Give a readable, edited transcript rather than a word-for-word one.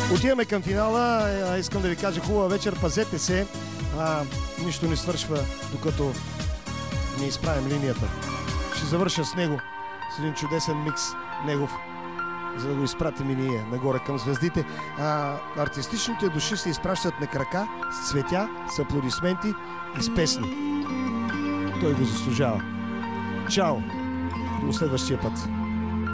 Отиваме към финала. Искам да ви кажа хубава вечер. Пазете се. Нищо не свършва, докато не изправим линията. Ще завърша с него. С един чудесен микс негов, за да го изпратим и ние нагоре към звездите. Артистичните души се изпращат на крака с цветя, с аплодисменти и с песни. Той го заслужава. Чао! До следващия път.